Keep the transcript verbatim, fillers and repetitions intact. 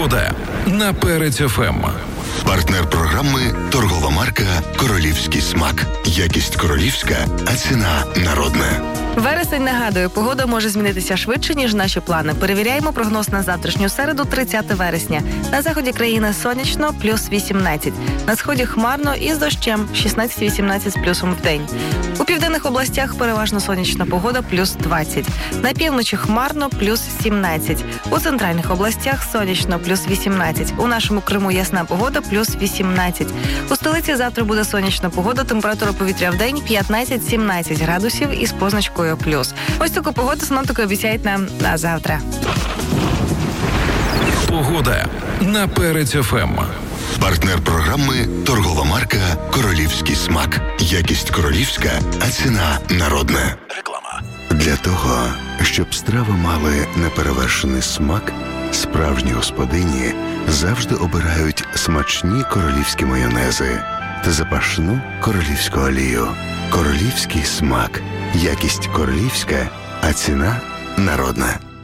Погода на Перець еф ем. Партнер програми – торгова марка «Королівський смак». Якість королівська, а ціна народна. Вересень нагадує, погода може змінитися швидше, ніж наші плани. Перевіряємо прогноз на завтрашню середу, тридцяте вересня. На заході країни сонячно, плюс вісімнадцять. На сході хмарно і з дощем, шістнадцять-вісімнадцять з плюсом в день. У південних областях переважно сонячна погода, плюс двадцять. На півночі хмарно, плюс сімнадцять. У центральних областях сонячно, плюс вісімнадцять. У нашому Криму ясна погода, плюс вісімнадцять. У столиці завтра буде сонячна погода, температура повітря в день п'ятнадцять-сімнадцять градусів із позначкою плюс. Ось таку погоду синоптики обіцяють нам на завтра. Погода на Перець еф ем. Партнер програми – торгова марка «Королівський смак». Якість королівська, а ціна народна. Реклама. Для того, щоб страви мали неперевершений смак, справжні господині завжди обирають смачні королівські майонези та запашну королівську олію. Королівський смак. Якість королівська, а ціна народна.